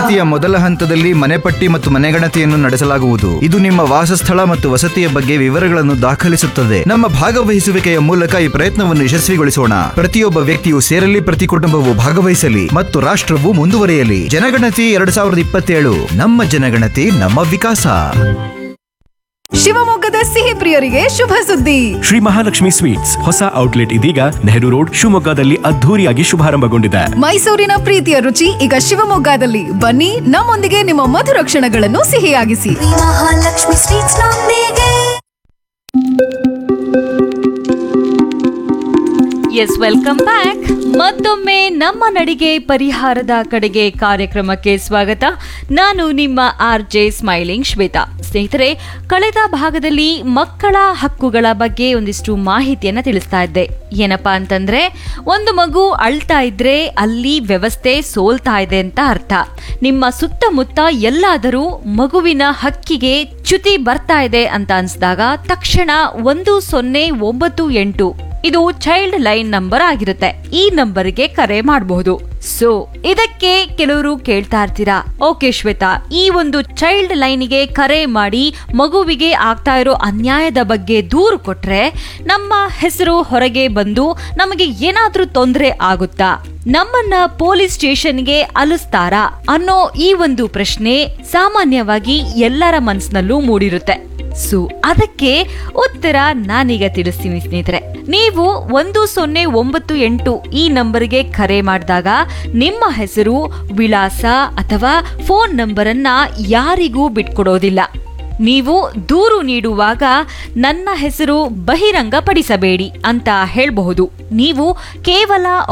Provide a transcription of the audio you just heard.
ಜನಗಣತಿಯ ಮೊದಲ ಹಂತದಲ್ಲಿ ಮನೆಪಟ್ಟಿ ಮತ್ತು ಮನೆಗಣತಿಯನ್ನು ನಡೆಸಲಾಗುವುದು. ಇದು ನಿಮ್ಮ ವಾಸಸ್ಥಳ ಮತ್ತು ವಸತಿಯ ಬಗ್ಗೆ ವಿವರಗಳನ್ನು ದಾಖಲಿಸುತ್ತದೆ. ನಮ್ಮ ಭಾಗವಹಿಸುವಿಕೆಯ ಮೂಲಕ ಈ ಪ್ರಯತ್ನವನ್ನು ಯಶಸ್ವಿಗೊಳಿಸೋಣ. ಪ್ರತಿಯೊಬ್ಬ ವ್ಯಕ್ತಿಯು ಸೇರಲಿ, ಪ್ರತಿ ಕುಟುಂಬವು ಭಾಗವಹಿಸಲಿ ಮತ್ತು ರಾಷ್ಟ್ರವು ಮುಂದುವರಿಯಲಿ. ಜನಗಣತಿ 2027, ನಮ್ಮ ಜನಗಣತಿ ನಮ್ಮ ವಿಕಾಸ. ಶಿವಮೊಗ್ಗದ ಸಿಹಿ ಪ್ರಿಯರಿಗೆ ಶುಭ ಸುದ್ದಿ. ಶ್ರೀ ಮಹಾಲಕ್ಷ್ಮಿ ಸ್ವೀಟ್ಸ್ ಹೊಸ ಔಟ್ಲೆಟ್ ಇದೀಗ ನೆಹರು ರೋಡ್ ಶಿವಮೊಗ್ಗದಲ್ಲಿ ಅದ್ಧೂರಿಯಾಗಿ ಶುಭಾರಂಭಗೊಂಡಿದೆ. ಮೈಸೂರಿನ ಪ್ರೀತಿಯ ರುಚಿ ಈಗ ಶಿವಮೊಗ್ಗದಲ್ಲಿ. ಬನ್ನಿ, ನಮ್ಮೊಂದಿಗೆ ನಿಮ್ಮ ಮಧುರ ಕ್ಷಣಗಳನ್ನು ಸಿಹಿಯಾಗಿಸಿ. ಮಹಾಲಕ್ಷ್ಮಿ ಸ್ವೀಟ್ಸ್ ನೊಂದಿಗೆ. S, welcome back. ಮತ್ತೊಮ್ಮೆ ನಮ್ಮ ನಡಿಗೆ ಪರಿಹಾರದ ಕಡೆಗೆ ಕಾರ್ಯಕ್ರಮಕ್ಕೆ ಸ್ವಾಗತ. ನಾನು ನಿಮ್ಮ RJ ಸ್ಮೈಲಿಂಗ್ ಶ್ವೇತಾ. ಸ್ನೇಹಿತರೆ, ಕಳೆದ ಭಾಗದಲ್ಲಿ ಮಕ್ಕಳ ಹಕ್ಕುಗಳ ಬಗ್ಗೆ ಒಂದಿಷ್ಟು ಮಾಹಿತಿಯನ್ನ ತಿಳಿಸ್ತಾ ಇದ್ದೆ. ಏನಪ್ಪಾ ಅಂತಂದ್ರೆ, ಒಂದು ಮಗು ಅಳ್ತಾ ಇದ್ರೆ ಅಲ್ಲಿ ವ್ಯವಸ್ಥೆ ಸೋಲ್ತಾ ಇದೆ ಅಂತ ಅರ್ಥ. ನಿಮ್ಮ ಸುತ್ತಮುತ್ತ ಎಲ್ಲಾದರೂ ಮಗುವಿನ ಹಕ್ಕಿಗೆ ಚ್ಯುತಿ ಬರ್ತಾ ಇದೆ ಅಂತ ಅನ್ಸಿದಾಗ ತಕ್ಷಣ 1098 ಇದು ಚೈಲ್ಡ್ ಲೈನ್ ನಂಬರ್ ಆಗಿರುತ್ತೆ. ಈ ನಂಬರ್ಗೆ ಕರೆ ಮಾಡಬಹುದು. ಸೊ ಇದಕ್ಕೆ ಕೆಲವರು ಕೇಳ್ತಾ ಇರ್ತೀರಾ, ಓಕೆ ಶ್ವೇತಾ, ಈ ಒಂದು ಚೈಲ್ಡ್ ಲೈನ್ಗೆ ಕರೆ ಮಾಡಿ ಮಗುವಿಗೆ ಆಗ್ತಾ ಇರೋ ಅನ್ಯಾಯದ ಬಗ್ಗೆ ದೂರು ಕೊಟ್ರೆ ನಮ್ಮ ಹೆಸರು ಹೊರಗೆ ಬಂದು ನಮಗೆ ಏನಾದ್ರೂ ತೊಂದರೆ ಆಗುತ್ತಾ, ನಮ್ಮನ್ನ ಪೊಲೀಸ್ ಸ್ಟೇಷನ್ಗೆ ಅಲಿಸ್ತಾರಾ ಅನ್ನೋ ಈ ಒಂದು ಪ್ರಶ್ನೆ ಸಾಮಾನ್ಯವಾಗಿ ಎಲ್ಲರ ಮನಸ್ಸಿನಲ್ಲೂ ಮೂಡಿರುತ್ತೆ. ಸೊ ಅದಕ್ಕೆ ಉತ್ತರ ನಾನೀಗ ತಿಳಿಸ್ತೀನಿ ಸ್ನೇಹಿತರೆ. ನೀವು 1098 ಈ ನಂಬರ್ಗೆ ಕರೆ ಮಾಡಿದಾಗ ನಿಮ್ಮ ಹೆಸರು, ವಿಳಾಸ ಅಥವಾ ಫೋನ್ ನಂಬರ್ ಅನ್ನ ಯಾರಿಗೂ ಬಿಟ್ಕೊಡೋದಿಲ್ಲ. ನೀವು ದೂರು ನೀಡುವಾಗ ನನ್ನ ಹೆಸರು ಬಹಿರಂಗ ಪಡಿಸಬೇಡಿ ಅಂತ ಹೇಳಬಹುದು. ನೀವು ಕೇವಲ